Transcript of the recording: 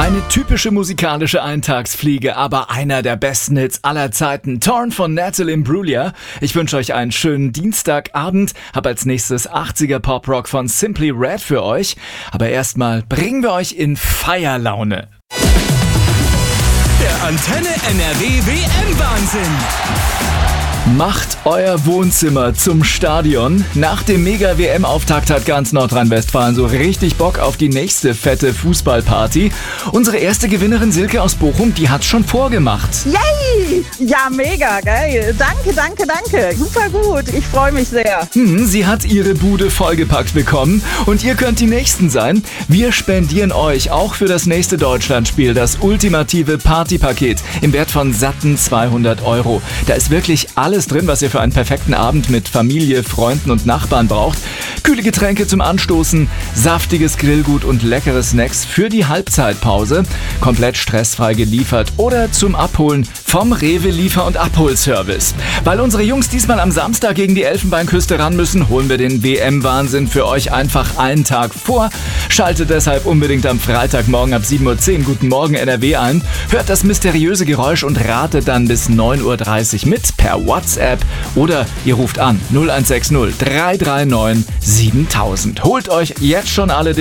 Eine typische musikalische Eintagsfliege, aber einer der besten Hits aller Zeiten. Torn von Natalie Imbruglia. Ich wünsche euch einen schönen Dienstagabend. Hab als nächstes 80er Pop-Rock von Simply Red für euch. Aber erstmal bringen wir euch in Feierlaune. Der Antenne NRW WM-Wahnsinn. Macht euer Wohnzimmer zum Stadion. Nach dem Mega-WM-Auftakt hat ganz Nordrhein-Westfalen so richtig Bock auf die nächste fette Fußballparty. Unsere erste Gewinnerin Silke aus Bochum, die hat's schon vorgemacht. Yay! Ja, mega, geil. Danke. Super gut. Ich freue mich sehr. Sie hat ihre Bude vollgepackt bekommen und ihr könnt die Nächsten sein. Wir spendieren euch auch für das nächste Deutschlandspiel das ultimative Partypaket im Wert von satten 200 €. Da ist wirklich alles drin, was ihr für einen perfekten Abend mit Familie, Freunden und Nachbarn braucht. Kühle Getränke zum Anstoßen, saftiges Grillgut und leckere Snacks für die Halbzeitpause. Komplett stressfrei geliefert oder zum Abholen vom Rewe Liefer- und Abholservice. Weil unsere Jungs diesmal am Samstag gegen die Elfenbeinküste ran müssen, holen wir den WM-Wahnsinn für euch einfach einen Tag vor. Schaltet deshalb unbedingt am Freitagmorgen ab 7:10 Uhr Guten Morgen NRW ein. Hört das mysteriöse Geräusch und ratet dann bis 9:30 Uhr mit per WhatsApp oder ihr ruft an 0160 339 7000. Holt euch jetzt schon alle